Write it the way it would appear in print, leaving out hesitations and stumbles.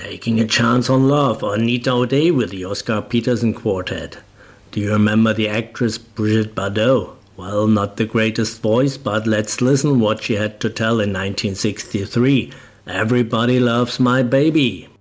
Taking a Chance on Love, or Anita O'Day with the Oscar Peterson Quartet. Do you remember the actress Brigitte Bardot? Well, not the greatest voice, but let's listen what she had to tell in 1963. Everybody Loves My Baby.